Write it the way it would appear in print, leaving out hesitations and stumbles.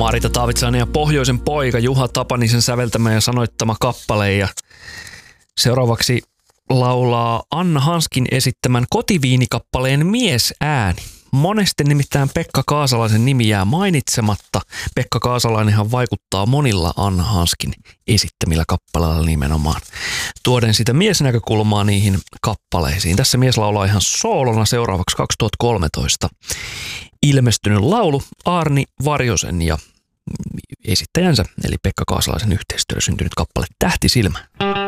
Marita Taavitsainen ja Pohjoisen poika Juha Tapanisen säveltämä ja sanoittama kappale. Ja seuraavaksi laulaa Anna Hanskin esittämän Kotiviinikappaleen miesääni. Monesti nimittäin Pekka Kaasalaisen nimi jää mainitsematta. Pekka Kaasalainenhan vaikuttaa monilla Anna Hanskin esittämillä kappaleilla nimenomaan, tuoden sitä miesnäkökulmaa niihin kappaleisiin. Tässä mies laulaa ihan soolona seuraavaksi 2013 ilmestynyt laulu Aarni Varjosen ja esittäjänsä eli Pekka Kaasalaisen yhteistyöllä syntynyt kappale Tähtisilmä.